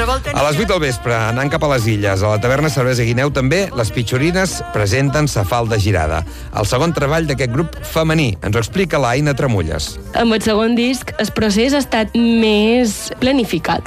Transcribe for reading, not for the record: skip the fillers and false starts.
A les 8 del vespre, anant cap a les Illes, a la taverna Cervesa Guineu també, les Pitxorines presenten Sa falda girada, el segon treball d'aquest grup femení. Ens ho explica l'Aina Tramulles. Amb el segon disc el procés ha estat més planificat.